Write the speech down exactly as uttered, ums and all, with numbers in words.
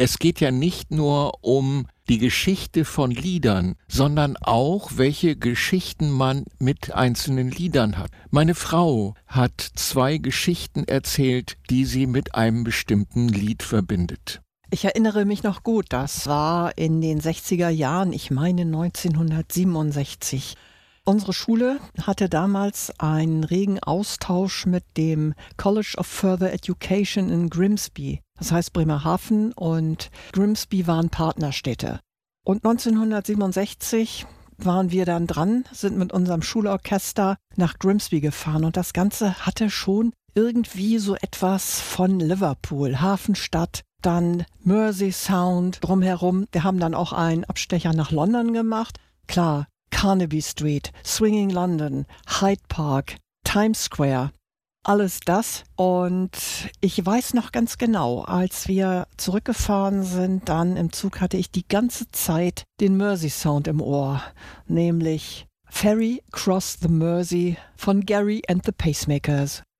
Es geht ja nicht nur um die Geschichte von Liedern, sondern auch, welche Geschichten man mit einzelnen Liedern hat. Meine Frau hat zwei Geschichten erzählt, die sie mit einem bestimmten Lied verbindet. Ich erinnere mich noch gut, das war in den sechziger Jahren, ich meine neunzehnhundertsiebenundsechzig. Unsere Schule hatte damals einen regen Austausch mit dem College of Further Education in Grimsby. Das heißt, Bremerhaven und Grimsby waren Partnerstädte. Und neunzehnhundertsiebenundsechzig waren wir dann dran, sind mit unserem Schulorchester nach Grimsby gefahren. Und das Ganze hatte schon irgendwie so etwas von Liverpool, Hafenstadt, dann Mersey Sound drumherum. Wir haben dann auch einen Abstecher nach London gemacht. Klar, Carnaby Street, Swinging London, Hyde Park, Times Square, alles das. Und ich weiß noch ganz genau, als wir zurückgefahren sind, dann im Zug hatte ich die ganze Zeit den Mersey Sound im Ohr, nämlich Ferry Cross the Mersey von Gary and the Pacemakers.